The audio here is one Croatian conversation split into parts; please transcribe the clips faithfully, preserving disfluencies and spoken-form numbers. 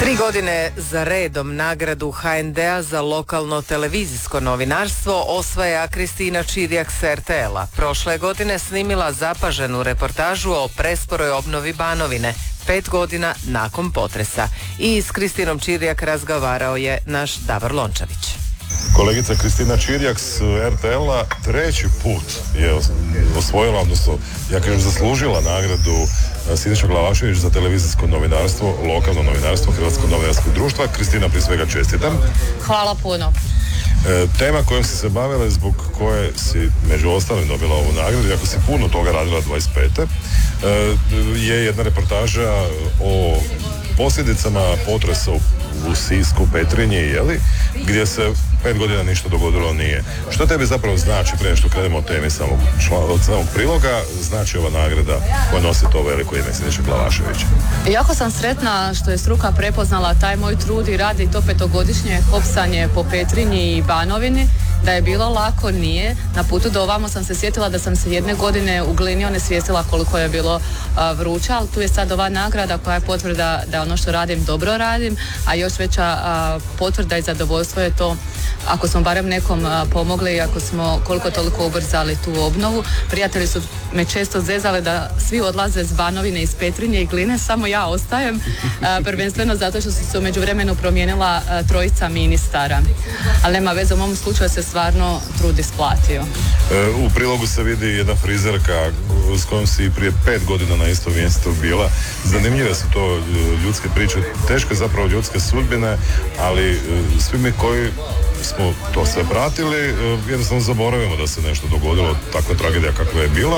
Tri godine za redom nagradu ha en de a za lokalno televizijsko novinarstvo osvaja Kristina Čirjak s er te el a. Prošle godine snimila zapaženu reportažu o presporoj obnovi Banovine, pet godina nakon potresa. I s Kristinom Čirjak razgovarao je naš Davor Lončević. Kolegica Kristina Čirjak s er te el a treći put je osvojila, odnosno ja kažem zaslužila nagradu Siniša Glavašević za televizijsko novinarstvo, lokalno novinarstvo Hrvatskog novinarskog društva. Kristina, prije svega čestitam. Hvala puno. E, tema kojom si se bavila, zbog koje si među ostalim dobila ovu nagradu, iako si puno toga radila dvadeset pete. E, je jedna reportaža o posljedicama potresa u, u Sisku, Petrinji i Jeli, gdje se pet godina ništa dogodilo nije. Što tebi zapravo znači, prije što krenemo od teme samog, od samog priloga, znači ova nagrada koja nosi to veliko ime Siniša Glavaševića? Jako sam sretna što je struka prepoznala taj moj trud i radi to petogodišnje hopsanje po Petrinji i Banovini. Da je bilo lako, nije. Na putu do ovamo sam se sjetila da sam se jedne godine u Glini onesvijestila koliko je bilo a, vruća, ali tu je sad ova nagrada koja je potvrda da ono što radim dobro radim, a još veća a, potvrda i zadovoljstvo je to ako smo barem nekom a, pomogli i ako smo koliko toliko ubrzali tu obnovu. Prijatelji su me često zezali da svi odlaze s Banovine, iz Petrinje i Gline, samo ja ostajem, a, prvenstveno zato što su se u međuvremenu promijenila a, trojica ministara. Ali nema veze, u mom slučaju se stvarno trud isplatio. E, u prilogu se vidi jedna frizerka s kojom si prije pet godina na istom mjestu bila. Zanimljive su to ljudske priče, teške zapravo ljudske sudbine, ali svi mi koji smo to sve pratili, jednostavno zaboravimo da se nešto dogodilo, takva tragedija kakva je bila,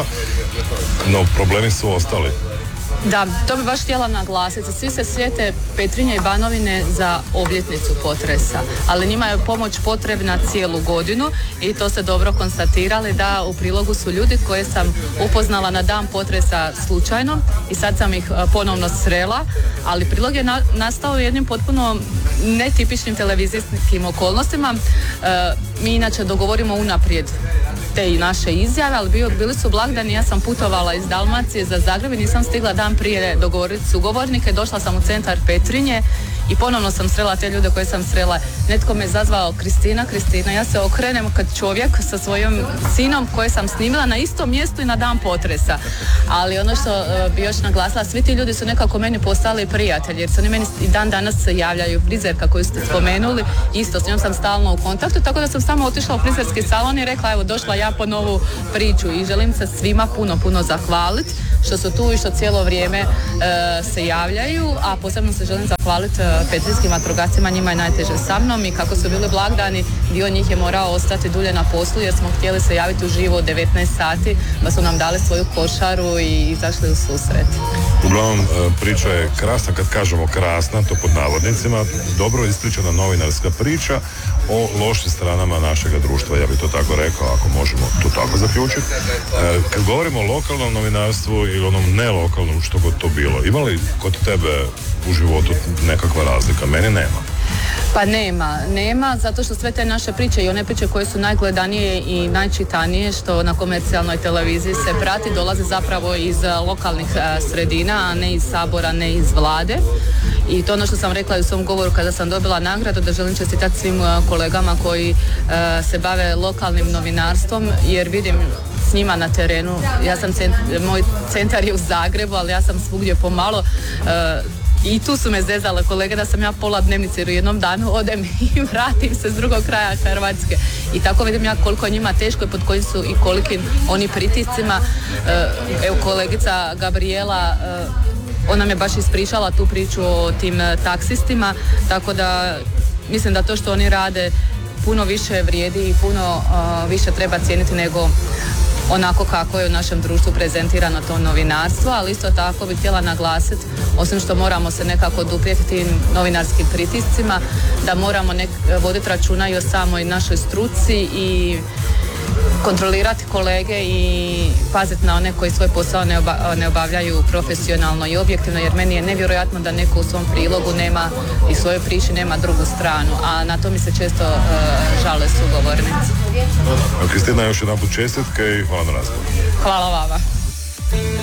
no problemi su ostali. Da, to bi baš htjela naglasiti. Svi se sjete Petrinje i Banovine za obljetnicu potresa, ali njima je pomoć potrebna cijelu godinu i to ste dobro konstatirali da u prilogu su ljudi koje sam upoznala na dan potresa slučajno i sad sam ih ponovno srela, ali prilog je na, nastao u jednim potpuno netipičnim televizijskim okolnostima. E, mi inače dogovorimo unaprijed te i naše izjave, ali bio, bili su blagdani, ja sam putovala iz Dalmacije za Zagreb i nisam stigla dan prije dogovoriti sugovornike, došla sam u centar Petrinje i ponovno sam srela te ljude koje sam srela. Netko me zazvao Kristina, Kristina, ja se okrenem kad čovjek sa svojim sinom koje sam snimila na istom mjestu i na dan potresa. Ali ono što uh, bi još naglasila, svi ti ljudi su nekako meni postali prijatelji, jer se oni meni i dan danas se javljaju. Frizerka koju ste spomenuli, isto s njom sam stalno u kontaktu, tako da sam samo otišla u frizerski salon i rekla, evo došla ja po novu priču i želim se svima puno, puno zahvaliti što su tu i što cijelo vrijeme uh, se javljaju, a posebno se želim zahvaliti uh, petrinjskim vatrogascima, njima je najteže sa mnom i kako su bili blagdani, dio njih je morao ostati dulje na poslu jer smo htjeli se javiti uživo u devetnaest sati, pa su nam dali svoju košaru i izašli u susret. Uglavnom, priča je krasna, kad kažemo krasna, to pod navodnicima, dobro ispričana novinarska priča o lošim stranama našega društva, ja bih to tako rekao, ako možemo to tako zaključiti. Kad govorimo o lokalnom novinarstvu ili onom nelokalnom, što god to bilo, ima li kod tebe u životu nekakva razlika? Meni nema. Pa nema, nema, zato što sve te naše priče i one priče koje su najgledanije i najčitanije, što na komercijalnoj televiziji se prati, dolaze zapravo iz lokalnih sredina, a ne iz Sabora, ne iz Vlade. I to ono što sam rekla u svom govoru kada sam dobila nagradu, da želim čestitati svim kolegama koji uh, se bave lokalnim novinarstvom, jer vidim s njima na terenu. Ja sam cent, moj centar je u Zagrebu, ali ja sam svugdje pomalo. Uh, I tu su me zezale kolege da sam ja pola dnevnice jer u jednom danu odem i vratim se s drugog kraja Hrvatske. I tako vidim ja koliko je njima teško i pod kojim su i kolikim oni pritiscima. Evo kolegica Gabriela, ona me baš ispričala tu priču o tim taksistima, tako da mislim da to što oni rade puno više vrijedi i puno uh, više treba cijeniti nego onako kako je u našem društvu prezentirano to novinarstvo, ali isto tako bih htjela naglasiti, osim što moramo se nekako oduprijeti tim novinarskim pritiscima, da moramo nek- voditi računa i o samoj našoj struci i kontrolirati kolege i paziti na one koji svoj posao ne, oba, ne obavljaju profesionalno i objektivno, jer meni je nevjerojatno da neko u svom prilogu nema i svojoj priči nema drugu stranu, a na to mi se često uh, žale sugovornici. Kristina, još jedan put čestitke i hvala na razgovor. Hvala vama.